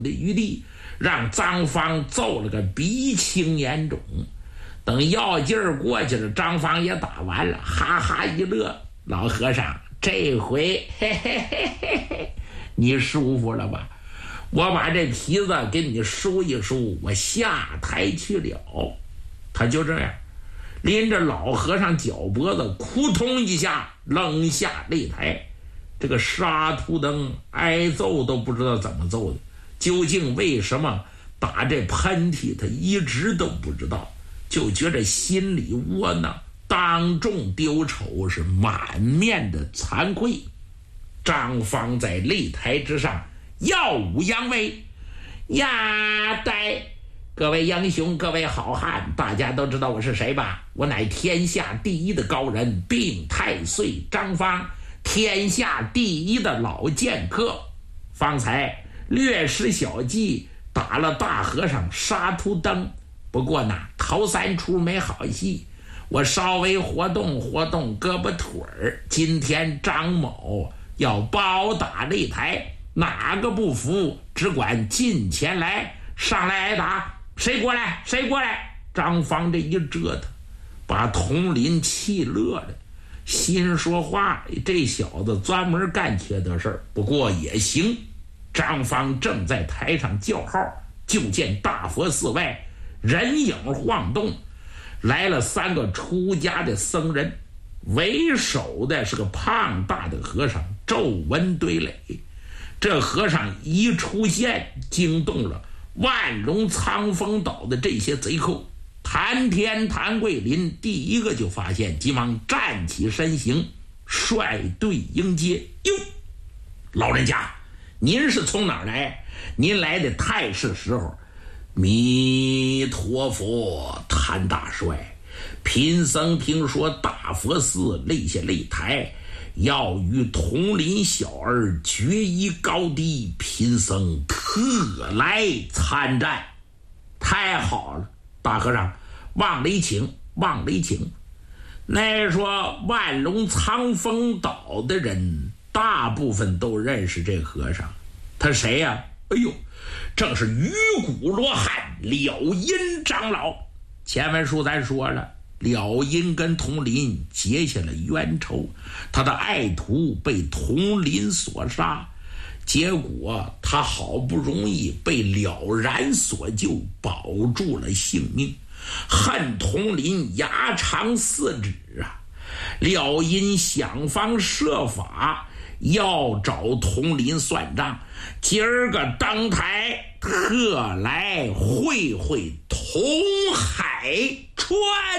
的余地，让张方揍了个鼻青眼肿。等药劲儿过去了，张方也打完了，哈哈一乐。老和尚，这回嘿嘿嘿嘿嘿，你舒服了吧？我把这皮子给你梳一梳，我下台去了。他就这样拎着老和尚脚脖子，扑通一下扔下擂台。这个沙图登挨揍都不知道怎么揍的，究竟为什么打这喷嚏，他一直都不知道，就觉着心里窝囊，当众丢丑，是满面的惭愧。张方在擂台之上耀武扬威，呀呆！各位英雄，各位好汉，大家都知道我是谁吧？我乃天下第一的高人，并太岁张方，天下第一的老剑客。方才略施小计，打了大和尚沙图登，不过呢，头3出没好戏，我稍微活动活动胳膊腿儿。今天张某要包打擂台，哪个不服，只管近前来，上来挨打，谁过来谁过来。张方这一折腾，把佟林气乐了，心说话，这小子专门干缺德事儿，不过也行。张方正在台上叫号，就见大佛寺外人影晃动，来了3个出家的僧人，为首的是个胖大的和尚，皱纹堆垒。这和尚一出现，惊动了万隆苍风岛的这些贼寇。谭天、谭桂林第一个就发现，急忙站起身形，率队迎接。哟，老人家，您是从哪儿来？您来的太是时候。弥陀佛，谭大帅，贫僧听说大佛寺立下擂台，要与佟林小儿决一高低，贫僧特来参战。太好了，大和尚，往里请，往里请。那说万隆苍风岛的人大部分都认识这和尚，他谁呀？哎呦，正是鱼骨罗汉了因长老。前文书咱说了，了因跟佟林结下了冤仇，他的爱徒被佟林所杀，结果他好不容易被了然所救，保住了性命。恨佟林牙长4指啊！了因想方设法要找佟林算账，今儿个登台特来会会佟海川。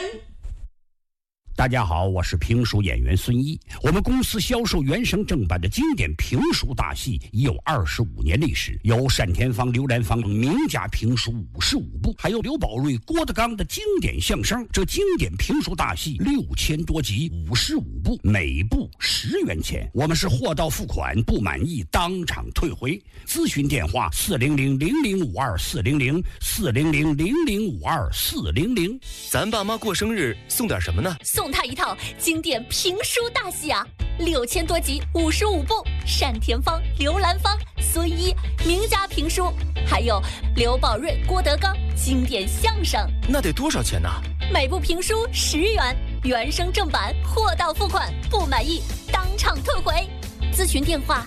大家好，我是评书演员孙一。我们公司销售原声正版的经典评书大戏已有25年历史，有单田芳、刘兰芳等名家评书55部，还有刘宝瑞、郭德纲的经典相声。这经典评书大戏6000多集，55部，每部10元钱。我们是货到付款，不满意当场退回。咨询电话400-0052-400，400-0052-400。 咱爸妈过生日送点什么呢？ 送他一套经典评书大戏啊，6000多集，55部，单田芳、刘兰芳、孙一名家评书，还有刘宝瑞、郭德纲经典相声。 那得多少钱呢？ 每部评书10元，原声正版，货到付款，不满意当场退回。咨询电话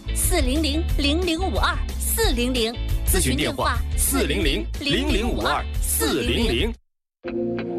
400-0052-400， 咨询电话400-0052-400。